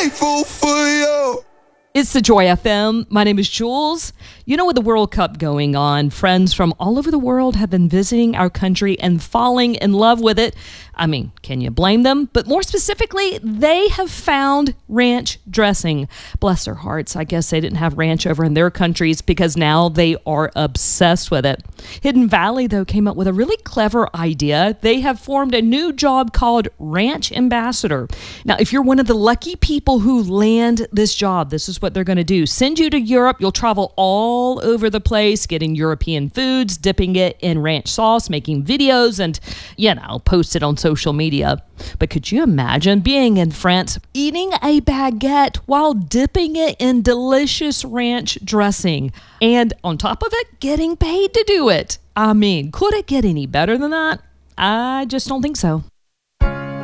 grateful for you. It's the Joy FM. My name is Jules. You know, with the World Cup going on, friends from all over the world have been visiting our country and falling in love with it. I mean, can you blame them? But more specifically, they have found ranch dressing. Bless their hearts. I guess they didn't have ranch over in their countries because now they are obsessed with it. Hidden Valley, though, came up with a really clever idea. They have formed a new job called Ranch Ambassador. Now, if you're one of the lucky people who land this job, this is what they're going to do. Send you to Europe. You'll travel all over the place, getting European foods, dipping it in ranch sauce, making videos, and, post it on social media. But could you imagine being in France, eating a baguette while dipping it in delicious ranch dressing? And on top of it, getting paid to do it. I mean, could it get any better than that? I just don't think so.